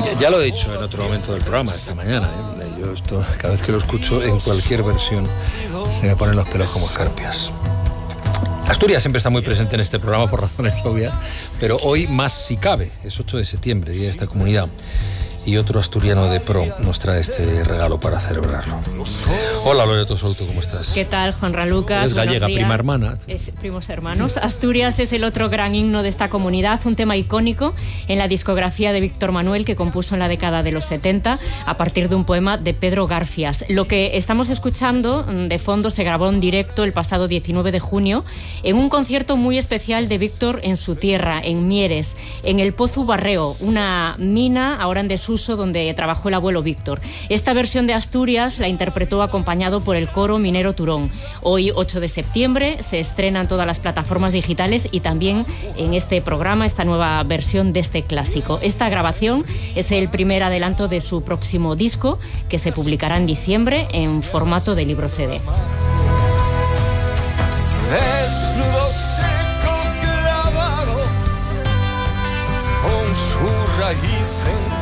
Ya lo he dicho en otro momento del programa, esta mañana. Yo esto, cada vez que lo escucho en cualquier versión, se me ponen los pelos como escarpias. Asturias siempre está muy presente en este programa por razones obvias, pero hoy más si cabe. Es 8 de septiembre, día de esta comunidad. Y otro asturiano de pro nos trae este regalo para celebrarlo. Hola, Loreto Souto, ¿cómo estás? ¿Qué tal, Juanra Lucas? Es gallega, prima hermana. Primos hermanos. Asturias es el otro gran himno de esta comunidad, un tema icónico en la discografía de Víctor Manuel, que compuso en la década de los 70 a partir de un poema de Pedro Garfias. Lo que estamos escuchando de fondo se grabó en directo el pasado 19 de junio en un concierto muy especial de Víctor en su tierra, en Mieres, en el Pozu Barreo, una mina ahora en desuso donde trabajó el abuelo Víctor. Esta versión de Asturias la interpretó acompañado por el coro Minero Turón. Hoy, 8 de septiembre, se estrena en todas las plataformas digitales y también en este programa, esta nueva versión de este clásico. Esta grabación es el primer adelanto de su próximo disco, que se publicará en diciembre en formato de libro CD. Desnudo seco clavado con su raíz en